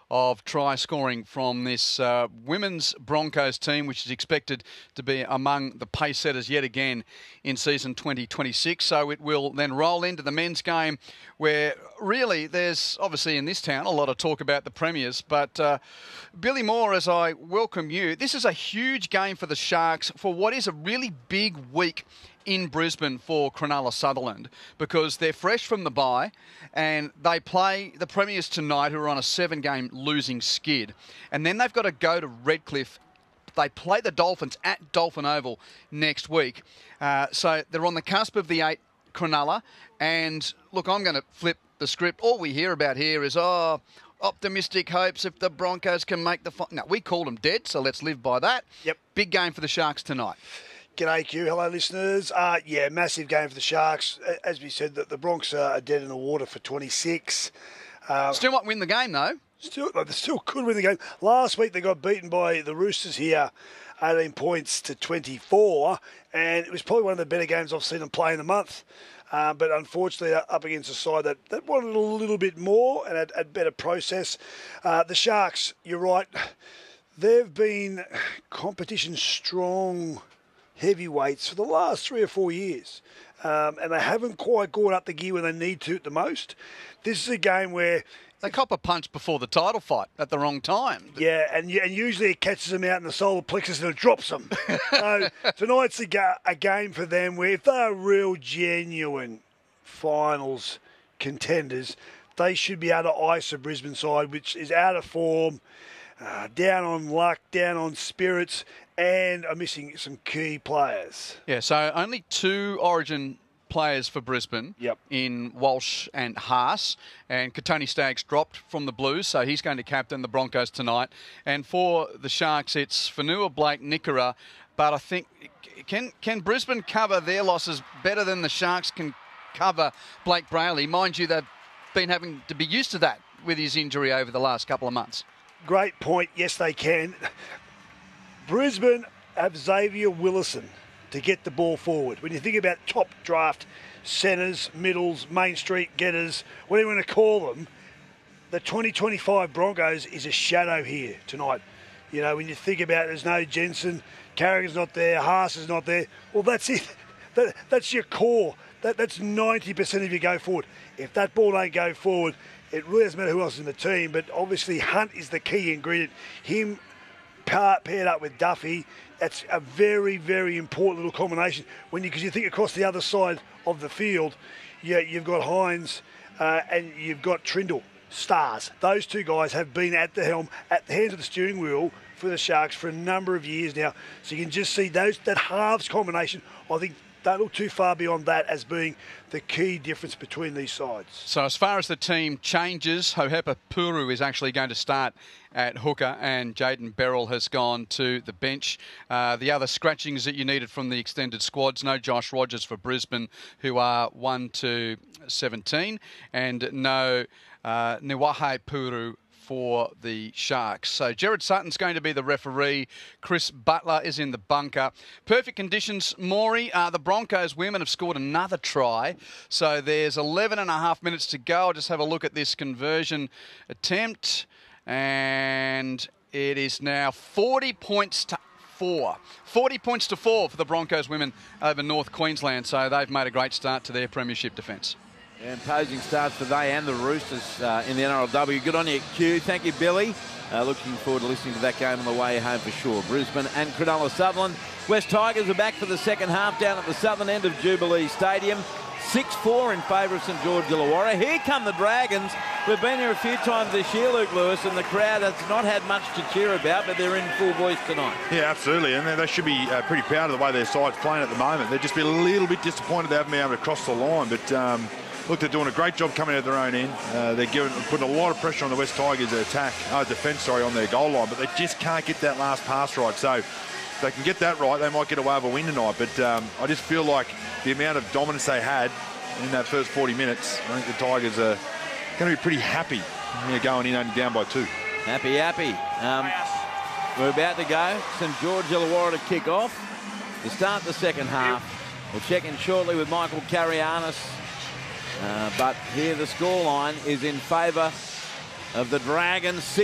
of try scoring from this women's Broncos team, which is expected to be among the pace setters yet again in season 2026. So it will then roll into the men's game, where really there's obviously in this town a lot of talk about the premiers. But Billy Moore, as I welcome you, this is a huge game for the Sharks for what is a really big week in Brisbane for Cronulla Sutherland, because they're fresh from the bye and they play the Premiers tonight, who are on a 7-game losing skid. And then they've got to go to Redcliffe. They play the Dolphins at Dolphin Oval next week. So they're on the cusp of the 8, Cronulla. And look, I'm going to flip the script. All we hear about here is, optimistic hopes if the Broncos can make the final. No, we call them dead, so let's live by that. Yep. Big game for the Sharks tonight. G'day, Q. Hello, listeners. Massive game for the Sharks. As we said, the Bronx are dead in the water for 26. Still might win the game, though. They still could win the game. Last week they got beaten by the Roosters here, 18 points to 24, and it was probably one of the better games I've seen them play in the month. But unfortunately, up against a side that wanted a little bit more and had better process. The Sharks, you're right, they've been competition strong heavyweights for the last 3 or 4 years. And they haven't quite gone up the gear when they need to at the most. This is a game where they cop a punch before the title fight at the wrong time. Yeah, and usually it catches them out in the solar plexus and it drops them. So tonight's a game for them where if they're real genuine finals contenders, they should be able to ice a Brisbane side, which is out of form, down on luck, down on spirits, and are missing some key players. Yeah, so only 2 Origin players for Brisbane in Walsh and Haas, and Katoni Staggs dropped from the Blues, so he's going to captain the Broncos tonight. And for the Sharks, it's Fanua, Blake, Nikora, but I think can Brisbane cover their losses better than the Sharks can cover Blake Brayley? Mind you, they've been having to be used to that with his injury over the last couple of months. Great point. Yes, they can. Brisbane have Xavier Willison to get the ball forward. When you think about top draft centres, middles, Main Street getters, whatever you want to call them, the 2025 Broncos is a shadow here tonight. You know, when you think about it, there's no Jensen, Carrigan's not there, Haas is not there. Well, that's it. That's your core. That's 90% of your go forward. If that ball don't go forward, it really doesn't matter who else is in the team, but obviously Hunt is the key ingredient. Him paired up with Duffy, that's a very, very important little combination. Because you think across the other side of the field, you've got Hines and you've got Trindle, stars. Those 2 guys have been at the helm, at the hands of the steering wheel for the Sharks for a number of years now. So you can just see that halves combination. I think don't look too far beyond that as being the key difference between these sides. So as far as the team changes, Hohepa Puru is actually going to start at hooker and Jaden Beryl has gone to the bench. The other scratchings that you needed from the extended squads, no Josh Rogers for Brisbane, who are 1 to 17, and no Niwahe Puru for the Sharks. So Gerard Sutton's going to be the referee. Chris Butler is in the bunker. Perfect conditions, Maury. The Broncos women have scored another try. So there's 11 and a half minutes to go. I'll just have a look at this conversion attempt. And it is now 40 points to 4. 40 points to 4 for the Broncos women over North Queensland. So they've made a great start to their premiership defence. Imposing starts for they and the Roosters in the NRLW. Good on you, Q. Thank you, Billy. Looking forward to listening to that game on the way home for sure. Brisbane and Cronulla Sutherland. West Tigers are back for the second half down at the southern end of Jubilee Stadium. 6-4 in favour of St George Illawarra. Here come the Dragons. We've been here a few times this year, Luke Lewis, and the crowd has not had much to cheer about, but they're in full voice tonight. Yeah, absolutely, and they should be pretty proud of the way their side's playing at the moment. They'd just be a little bit disappointed they haven't been able to cross the line, but look, they're doing a great job coming out of their own end. They're putting a lot of pressure on the West Tigers' defence on their goal line, but they just can't get that last pass right. So if they can get that right, they might get away with a win tonight. But I just feel like the amount of dominance they had in that first 40 minutes, I think the Tigers are going to be pretty happy going in only down by 2. Happy. We're about to go. St George Illawarra to kick off to start the second half. We'll check in shortly with Michael Carianis. But here the scoreline is in favour of the Dragons.